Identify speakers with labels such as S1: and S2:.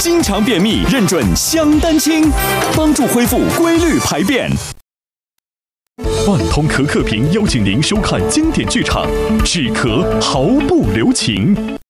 S1: 经常便秘，认准香丹清，帮助恢复规律排便。万通可可瓶邀请您收看经典剧场《止咳毫不留情》。